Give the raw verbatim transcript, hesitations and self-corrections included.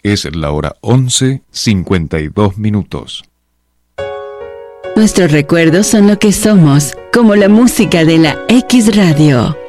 Es la hora once, cincuenta y dos minutos. Nuestros recuerdos son lo que somos, como la música de la X Radio.